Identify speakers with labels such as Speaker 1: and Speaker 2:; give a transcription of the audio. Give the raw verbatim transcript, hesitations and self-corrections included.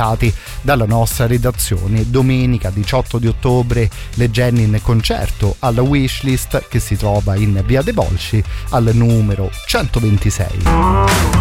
Speaker 1: commentati dalla nostra redazione. Domenica diciotto di ottobre le Jenny in concerto alla Wishlist, che si trova in via De Volsci al numero centoventisei.